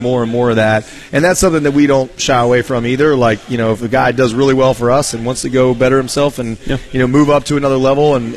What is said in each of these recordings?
more and more of that, and that's something that we don't shy away from either. Like, if a guy does really well for us and wants to go better himself and move up to another level, and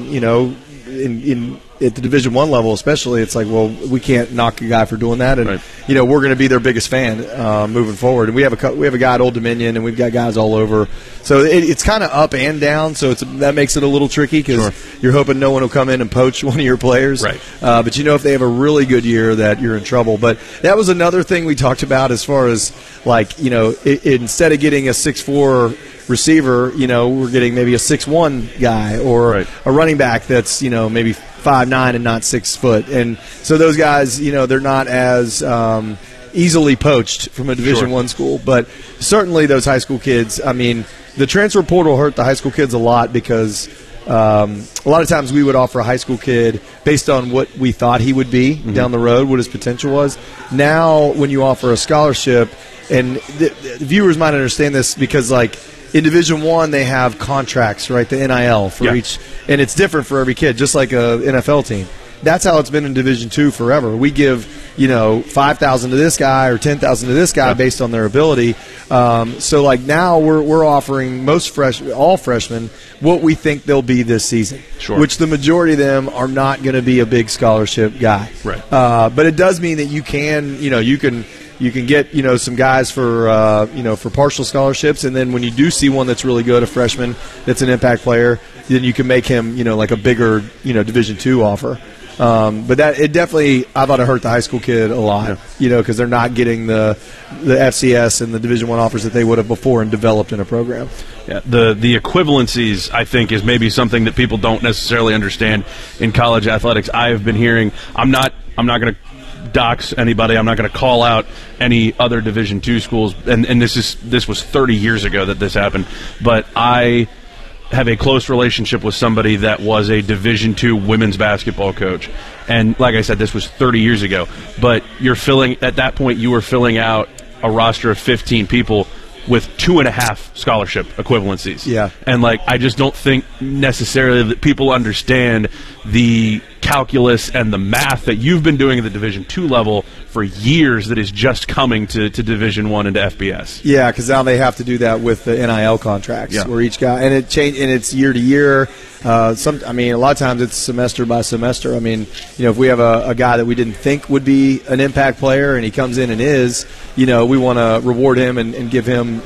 in at the Division I level especially, it's like, well, we can't knock a guy for doing that, and we're going to be their biggest fan moving forward. And we have a guy at Old Dominion, and we've got guys all over, so it's kind of up and down. So that makes it a little tricky because you're hoping no one will come in and poach one of your players, right? But if they have a really good year, that you're in trouble. But that was another thing we talked about as far as instead of getting a 6'4" receiver, we're getting maybe a 6'1" guy or a running back that's maybe 5'9" and not 6 foot, and so those guys, they're not as easily poached from a Division I school. But certainly those high school kids, I mean, the transfer portal hurt the high school kids a lot because a lot of times we would offer a high school kid based on what we thought he would be down the road, what his potential was. Now when you offer a scholarship, and the viewers might understand this because in Division I, they have contracts, right? The NIL for each, and it's different for every kid, just like a NFL team. That's how it's been in Division II forever. We give, $5,000 to this guy or $10,000 to this guy based on their ability. So now we're offering all freshmen what we think they'll be this season, which the majority of them are not going to be a big scholarship guy. Right. But it does mean that you can get some guys for partial scholarships, and then when you do see one that's really good, a freshman that's an impact player, then you can make him like a bigger Division II offer. But it definitely, I thought it hurt the high school kid a lot, because they're not getting the FCS and the Division I offers that they would have before and developed in a program. Yeah, the equivalencies, I think, is maybe something that people don't necessarily understand in college athletics. I have been hearing, I'm not going to dox anybody. I'm not going to call out any other Division II schools, and this was 30 years ago that this happened. But I have a close relationship with somebody that was a Division II women's basketball coach, and like I said, this was 30 years ago. But at that point, you were filling out a roster of 15 people with 2.5 scholarship equivalencies. Yeah, and I just don't think necessarily that people understand the calculus and the math that you've been doing at the Division II level for years that is just coming to Division I and to FBS. Yeah, because now they have to do that with the NIL contracts, where each guy, and it's year to year. A lot of times it's semester by semester. I mean, if we have a guy that we didn't think would be an impact player and he comes in and is, we want to reward him and give him,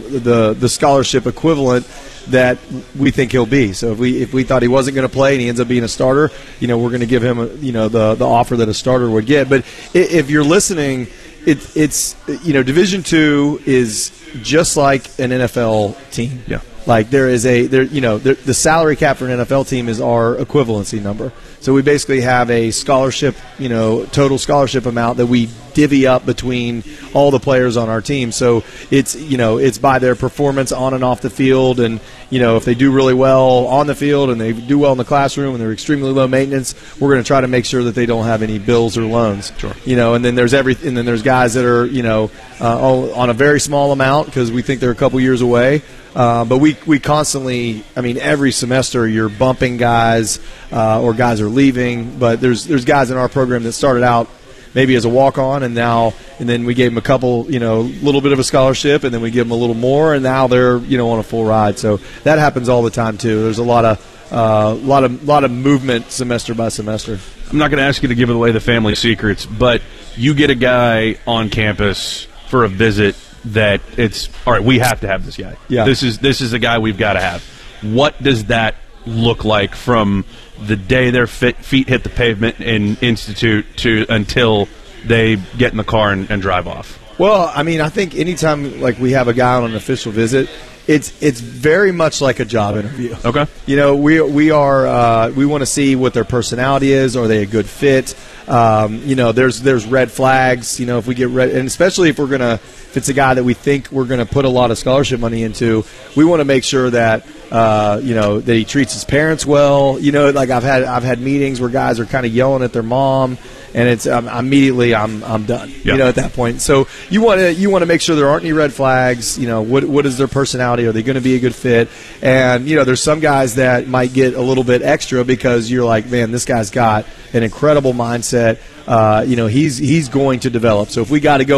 the scholarship equivalent that we think he'll be. So if we thought he wasn't going to play and he ends up being a starter, we're going to give him the offer that a starter would get. But if you're listening, it's Division II is just like an NFL team. Yeah. There is the salary cap for an NFL team is our equivalency number. So we basically have a scholarship, total scholarship amount that we divvy up between all the players on our team. So it's by their performance on and off the field, and if they do really well on the field and they do well in the classroom and they're extremely low maintenance, we're going to try to make sure that they don't have any bills or loans. Sure. And then there's guys that are on a very small amount because we think they're a couple years away. But we constantly, every semester you're bumping guys or guys are leaving. But there's guys in our program that started out maybe as a walk-on and then we gave them a couple, little bit of a scholarship, and then we give them a little more, and now they're on a full ride. So that happens all the time too. There's a lot of movement semester by semester. I'm not going to ask you to give away the family secrets, but you get a guy on campus for a visit that it's all right. We have to have this guy. Yeah. This is a guy we've got to have. What does that look like from the day their feet hit the pavement in Institute to until they get in the car and drive off? Well, I think anytime we have a guy on an official visit, it's very much like a job interview. Okay. We want to see what their personality is. Are they a good fit? There's red flags. If we get red, and especially if it's a guy that we think we're going to put a lot of scholarship money into, we want to make sure that that he treats his parents well. I've had meetings where guys are kind of yelling at their mom, and it's immediately I'm done. Yeah. You know, at that point. So you want to make sure there aren't any red flags. You know, what is their personality? Are they going to be a good fit? And there's some guys that might get a little bit extra because you're like, man, this guy's got an incredible mindset. He's going to develop. So if we got to go